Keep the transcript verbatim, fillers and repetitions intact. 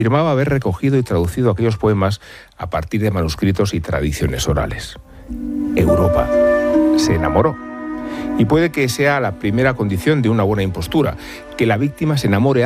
afirmaba haber recogido y traducido aquellos poemas a partir de manuscritos y tradiciones orales. Europa se enamoró. Y puede que sea la primera condición de una buena impostura, que la víctima se enamore